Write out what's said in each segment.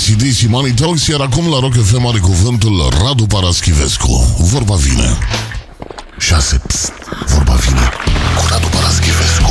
ACDC Money Talks, iar acum la Rock FM are cuvântul Radu Paraschivescu. Vorba vine. 6. Vorba vine cu Radu Paraschivescu.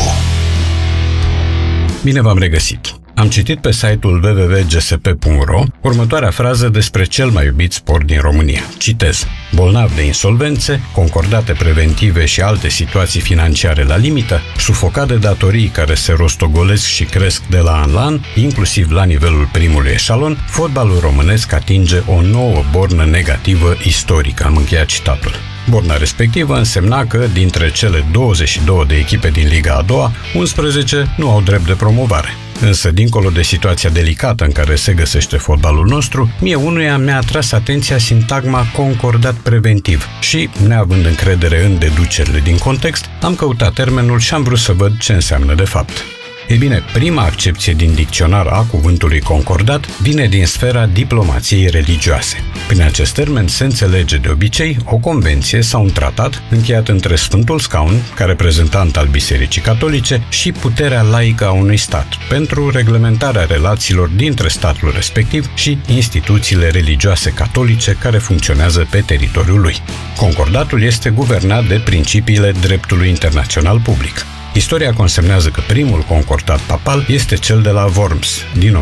Bine v-am regăsit! Am citit pe site-ul www.gsp.ro următoarea frază despre cel mai iubit sport din România. Citez: bolnavi de insolvențe, concordate preventive și alte situații financiare la limită, sufocat de datorii care se rostogolesc și cresc de la an la an, inclusiv la nivelul primului eșalon, fotbalul românesc atinge o nouă bornă negativă istorică. Am încheiat citatul. Borna respectivă însemna că, dintre cele 22 de echipe din Liga a doua, 11 nu au drept de promovare. Însă, dincolo de situația delicată în care se găsește fotbalul nostru, mie unuia mi-a atras atenția sintagma concordat preventiv și, neavând încredere în deducerile din context, am căutat termenul și am vrut să văd ce înseamnă de fapt. Ei bine, prima accepție din dicționar a cuvântului concordat vine din sfera diplomației religioase. Prin acest termen se înțelege de obicei o convenție sau un tratat încheiat între Sfântul Scaun, ca reprezentant al Bisericii Catolice, și puterea laică a unui stat, pentru reglementarea relațiilor dintre statul respectiv și instituțiile religioase catolice care funcționează pe teritoriul lui. Concordatul este guvernat de principiile dreptului internațional public. Istoria consemnează că primul concordat papal este cel de la Worms, din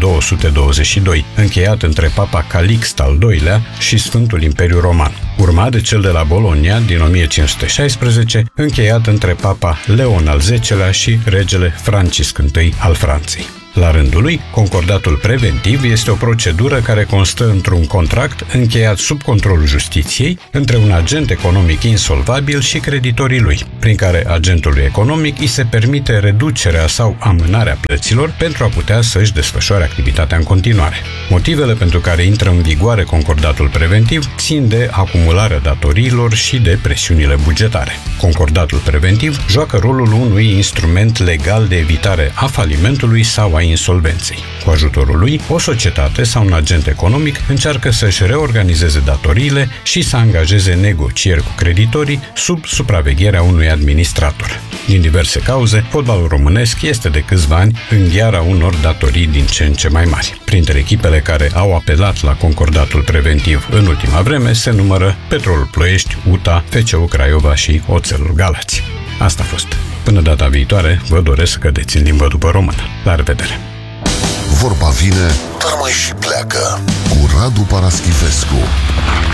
1222, încheiat între Papa Calixt al II-lea și Sfântul Imperiu Roman, urmat de cel de la Bologna, din 1516, încheiat între Papa Leon al X-lea și regele Francisc I al Franței. La rândul lui, concordatul preventiv este o procedură care constă într-un contract încheiat sub controlul justiției între un agent economic insolvabil și creditorii lui, prin care agentului economic îi se permite reducerea sau amânarea plăților pentru a putea să-și desfășoare activitatea în continuare. Motivele pentru care intră în vigoare concordatul preventiv țin de acumularea datoriilor și de presiunile bugetare. Concordatul preventiv joacă rolul unui instrument legal de evitare a falimentului sau a insolvenței. Cu ajutorul lui, o societate sau un agent economic încearcă să-și reorganizeze datoriile și să angajeze negocieri cu creditorii sub supravegherea unui administrator. Din diverse cauze, fotbalul românesc este de câțiva ani în gheara unor datorii din ce în ce mai mari. Printre echipele care au apelat la concordatul preventiv în ultima vreme se numără Petrolul Ploiești, UTA, FCU Craiova și Oțelul Galați. Asta a fost. Până data viitoare, vă doresc să cădeți în limbă după română. La revedere! Vorba vine, dar mai și pleacă cu Radu Paraschivescu.